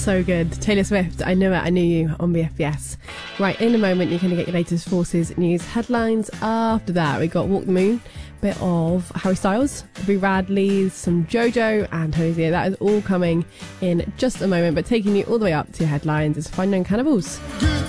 So good. Taylor Swift, I Knew It, I Knew You on BFBS. Right, in a moment you're going to get your latest Forces news headlines. After that we got Walk the Moon, bit of Harry Styles, Brie Radley, some JoJo and Hosier. That is all coming in just a moment, but taking you all the way up to headlines is Fine Young Cannibals.